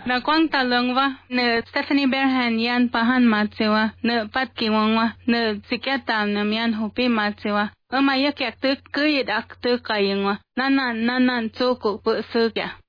Na kwang talongwa ne Stephanie Berhan yan pahan matsewa ne patkiwangwa ne sikiatam ne mian hopi matsewa. Yak tuk kuyit ak tuk kayengwa. Nanan tsoko bu sugya.